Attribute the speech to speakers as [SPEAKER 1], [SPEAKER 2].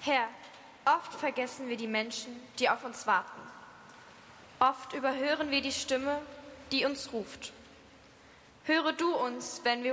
[SPEAKER 1] Herr, oft vergessen wir die Menschen, die auf uns warten. Oft überhören wir die Stimme, die uns ruft. Höre du uns, wenn wir